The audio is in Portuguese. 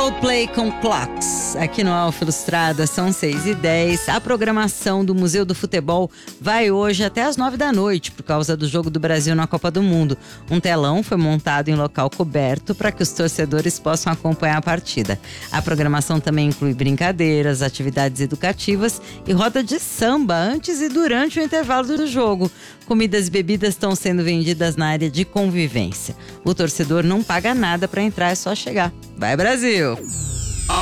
Coldplay com Clocks, aqui no Alfa Ilustrada, são 6h10. A programação do Museu do Futebol vai hoje até às 9 da noite, por causa do jogo do Brasil na Copa do Mundo. Um telão foi montado em local coberto para que os torcedores possam acompanhar a partida. A programação também inclui brincadeiras, atividades educativas e roda de samba antes e durante o intervalo do jogo. Comidas e bebidas estão sendo vendidas na área de convivência. O torcedor não paga nada para entrar, é só chegar. Vai, Brasil!